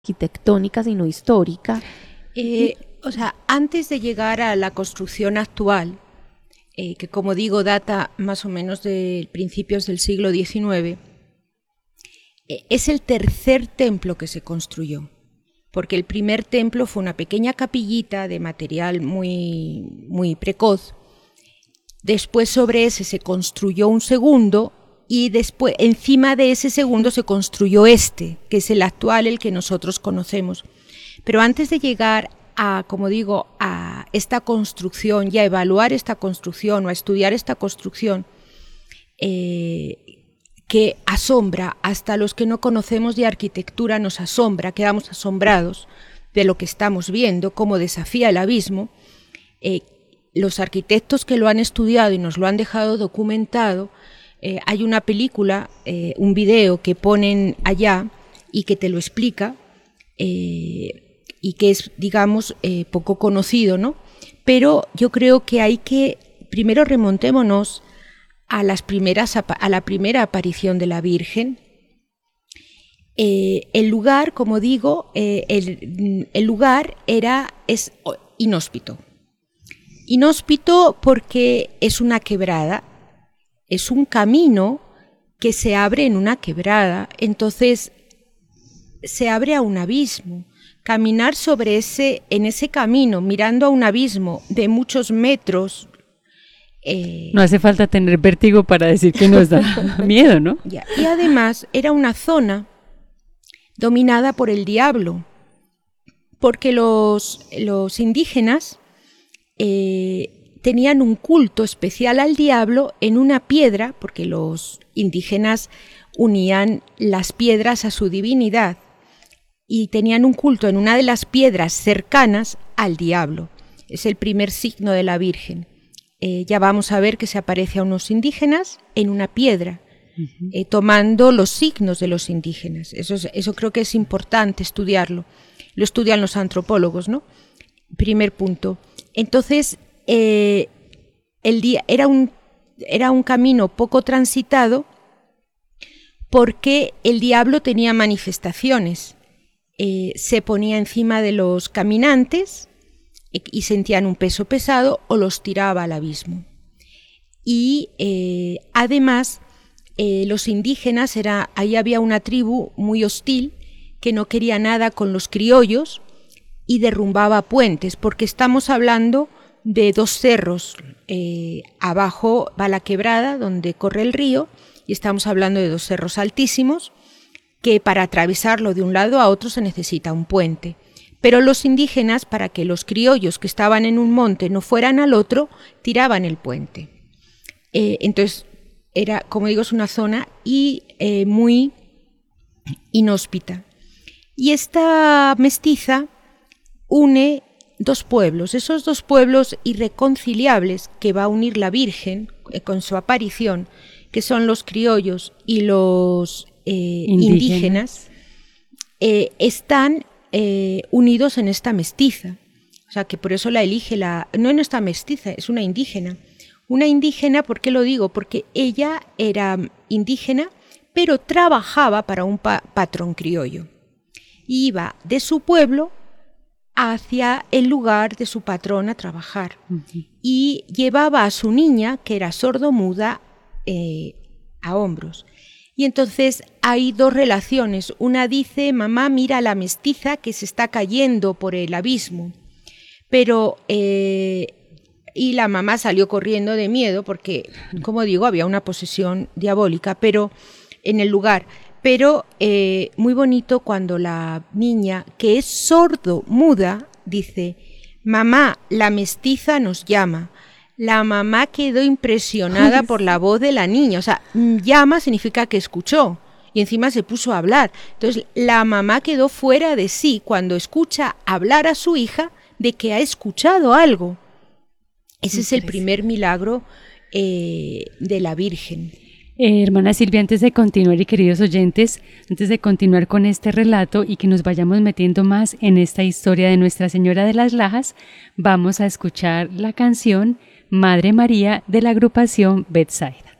arquitectónica, sino histórica. O sea, antes de llegar a la construcción actual, que como digo data más o menos de principios del siglo XIX, es el tercer templo que se construyó, porque el primer templo fue una pequeña capillita de material muy, muy precoz. Después sobre ese se construyó un segundo y después encima de ese segundo se construyó este, que es el actual, el que nosotros conocemos. Pero antes de llegar a, como digo, a esta construcción y a evaluar esta construcción o a estudiar esta construcción, que asombra, hasta los que no conocemos de arquitectura nos asombra, quedamos asombrados de lo que estamos viendo, cómo desafía el abismo. Los arquitectos que lo han estudiado y nos lo han dejado documentado, hay una película, un video que ponen allá y que te lo explica, y que es, digamos, poco conocido, ¿no? Pero yo creo que hay que, primero remontémonos a la primera aparición de la Virgen. El lugar, como digo, el lugar es inhóspito. Inhóspito porque es una quebrada, es un camino que se abre en una quebrada, entonces se abre a un abismo. Caminar en ese camino, mirando a un abismo de muchos metros. No hace falta tener vértigo para decir que nos da miedo, ¿no? Y además era una zona dominada por el diablo, porque los indígenas tenían un culto especial al diablo en una piedra, porque los indígenas unían las piedras a su divinidad y tenían un culto en una de las piedras cercanas al diablo. Es el primer signo de la Virgen. Ya vamos a ver que se aparece a unos indígenas en una piedra, tomando los signos de los indígenas. Eso creo que es importante estudiarlo. Lo estudian los antropólogos, ¿no? Primer punto. Entonces, era un camino poco transitado porque el diablo tenía manifestaciones. Se ponía encima de los caminantes y sentían un peso pesado o los tiraba al abismo. Y además los indígenas, ahí había una tribu muy hostil que no quería nada con los criollos y derrumbaba puentes, porque estamos hablando de dos cerros. Abajo va la quebrada donde corre el río y estamos hablando de dos cerros altísimos que para atravesarlo de un lado a otro se necesita un puente. Pero los indígenas, para que los criollos que estaban en un monte no fueran al otro, tiraban el puente. Entonces, como digo, es una zona muy inhóspita. Y esta mestiza une dos pueblos, esos dos pueblos irreconciliables que va a unir la Virgen con su aparición, que son los criollos y los indígenas, están unidos en esta mestiza. O sea, que por eso la elige no en esta mestiza, es una indígena. Una indígena, ¿por qué lo digo? Porque ella era indígena, pero trabajaba para un patrón criollo. Iba de su pueblo hacia el lugar de su patrón a trabajar. Y llevaba a su niña, que era sordomuda, a hombros. Y entonces hay dos relaciones. Una dice: mamá, mira a la mestiza que se está cayendo por el abismo. Pero y la mamá salió corriendo de miedo porque, como digo, había una posesión diabólica en el lugar. Pero muy bonito cuando la niña, que es sordo-muda, dice: mamá, la mestiza nos llama. La mamá quedó impresionada por la voz de la niña. O sea, llama significa que escuchó y encima se puso a hablar. Entonces, la mamá quedó fuera de sí cuando escucha hablar a su hija de que ha escuchado algo. Ese es el primer milagro de la Virgen. Hermana Silvia, antes de continuar, y queridos oyentes, antes de continuar con este relato y que nos vayamos metiendo más en esta historia de Nuestra Señora de las Lajas, vamos a escuchar la canción Madre María de la agrupación Betsaida.